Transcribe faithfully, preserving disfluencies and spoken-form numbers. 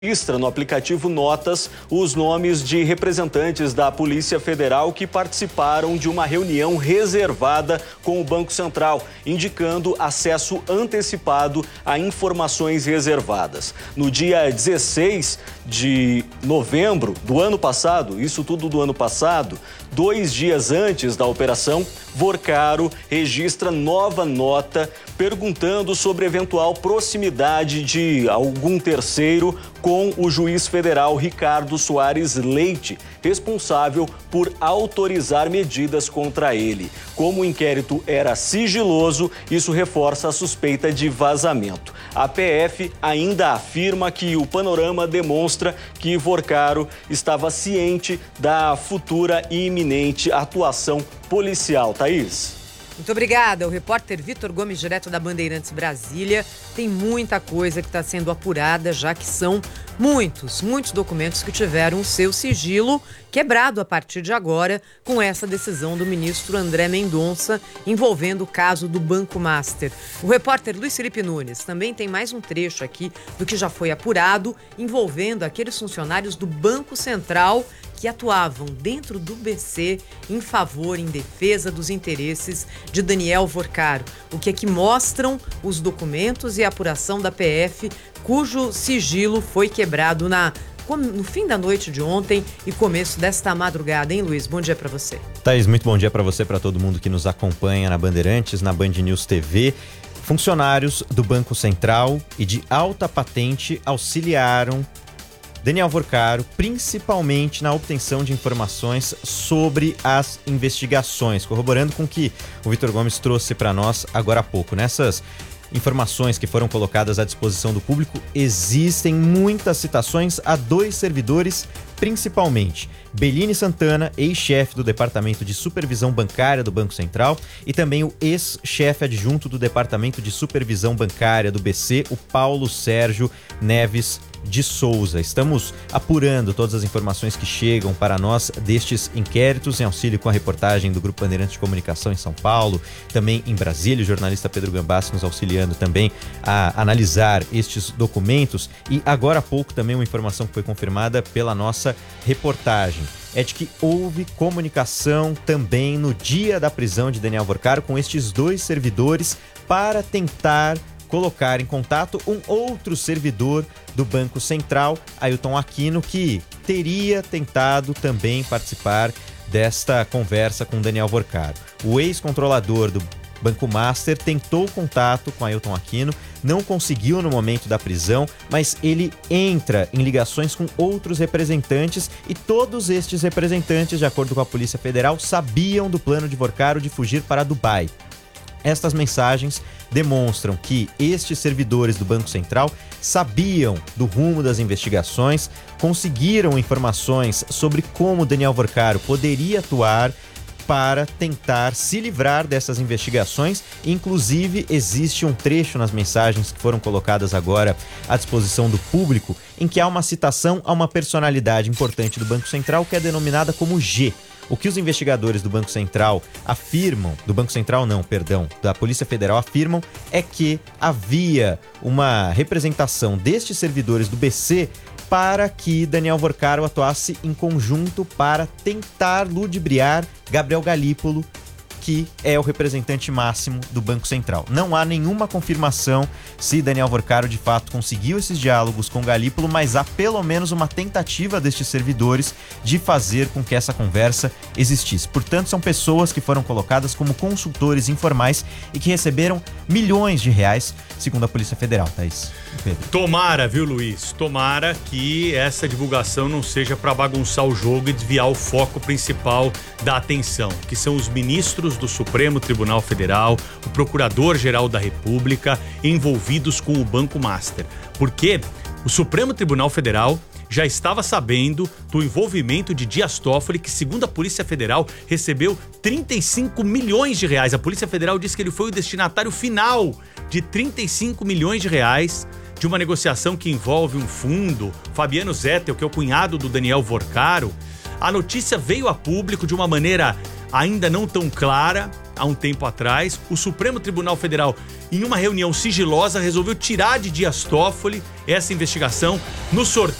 Registra no aplicativo Notas os nomes de representantes da Polícia Federal que participaram de uma reunião reservada com o Banco Central, indicando acesso antecipado a informações reservadas. No dia dezesseis de novembro do ano passado, isso tudo do ano passado, dois dias antes da operação, Vorcaro registra nova nota perguntando sobre eventual proximidade de algum terceiro com o juiz federal Ricardo Soares Leite, responsável por autorizar medidas contra ele. Como o inquérito era sigiloso, isso reforça a suspeita de vazamento. A P F ainda afirma que o panorama demonstra que Vorcaro estava ciente da futura e iminente atuação policial. Thaís. Muito obrigada. O repórter Vitor Gomes, direto da Bandeirantes Brasília. Tem muita coisa que está sendo apurada, já que são muitos, muitos documentos que tiveram o seu sigilo quebrado a partir de agora com essa decisão do ministro André Mendonça envolvendo o caso do Banco Master. O repórter Luiz Felipe Nunes também tem mais um trecho aqui do que já foi apurado envolvendo aqueles funcionários do Banco Central que atuavam dentro do B C em favor, em defesa dos interesses de Daniel Vorcaro. O que é que mostram os documentos e a apuração da P F, cujo sigilo foi quebrado na, no fim da noite de ontem e começo desta madrugada, hein, Luiz? Bom dia para você. Thaís, muito bom dia para você, para todo mundo que nos acompanha na Bandeirantes, na Band News T V. Funcionários do Banco Central e de alta patente auxiliaram Daniel Vorcaro, principalmente na obtenção de informações sobre as investigações, corroborando com o que o Vitor Gomes trouxe para nós agora há pouco. Nessas informações que foram colocadas à disposição do público, existem muitas citações a dois servidores, principalmente Bellini Santana, ex-chefe do Departamento de Supervisão Bancária do Banco Central, e também o ex-chefe adjunto do Departamento de Supervisão Bancária do B C, o Paulo Sérgio Neves de Souza. Estamos apurando todas as informações que chegam para nós destes inquéritos, em auxílio com a reportagem do Grupo Bandeirantes de Comunicação em São Paulo, também em Brasília, o jornalista Pedro Gambassi nos auxiliando também a analisar estes documentos. E agora há pouco também uma informação que foi confirmada pela nossa reportagem é de que houve comunicação também no dia da prisão de Daniel Vorcaro com estes dois servidores para tentar colocar em contato um outro servidor do Banco Central, Ailton Aquino, que teria tentado também participar desta conversa com Daniel Vorcaro. O ex-controlador do Banco Master tentou contato com Ailton Aquino, não conseguiu no momento da prisão, mas ele entra em ligações com outros representantes e todos estes representantes, de acordo com a Polícia Federal, sabiam do plano de Vorcaro de fugir para Dubai. Estas mensagens demonstram que estes servidores do Banco Central sabiam do rumo das investigações, conseguiram informações sobre como Daniel Vorcaro poderia atuar para tentar se livrar dessas investigações. Inclusive, existe um trecho nas mensagens que foram colocadas agora à disposição do público, em que há uma citação a uma personalidade importante do Banco Central que é denominada como G. O que os investigadores do Banco Central afirmam, do Banco Central não, perdão, da Polícia Federal afirmam, é que havia uma representação destes servidores do B C para que Daniel Vorcaro atuasse em conjunto para tentar ludibriar Gabriel Galípolo, que é o representante máximo do Banco Central. Não há nenhuma confirmação se Daniel Vorcaro de fato conseguiu esses diálogos com Galípolo, mas há pelo menos uma tentativa destes servidores de fazer com que essa conversa existisse. Portanto, são pessoas que foram colocadas como consultores informais e que receberam milhões de reais, segundo a Polícia Federal, Thaís. Pedro. Tomara, viu, Luiz? Tomara que essa divulgação não seja para bagunçar o jogo e desviar o foco principal da atenção, que são os ministros do Supremo Tribunal Federal, o Procurador-Geral da República, envolvidos com o Banco Master. Porque o Supremo Tribunal Federal já estava sabendo do envolvimento de Dias Toffoli, que, segundo a Polícia Federal, recebeu trinta e cinco milhões de reais. A Polícia Federal disse que ele foi o destinatário final de trinta e cinco milhões de reais de uma negociação que envolve um fundo, Fabiano Zettel, que é o cunhado do Daniel Vorcaro. A notícia veio a público de uma maneira ainda não tão clara. há um tempo atrás. O Supremo Tribunal Federal, em uma reunião sigilosa, resolveu tirar de Dias Toffoli essa investigação no sorteio